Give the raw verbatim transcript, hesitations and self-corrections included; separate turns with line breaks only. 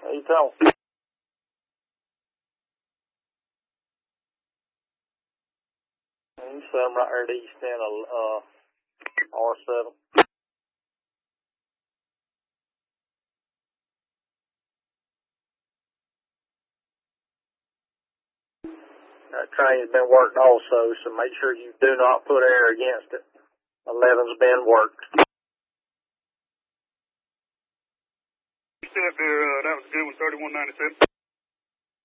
How you tell? You set them right there at east end of uh, R seven. That train's been worked also, so make sure you do not put air against it. eleven's been worked.
Set there, uh, that was a good one, thirty-one ninety-seven.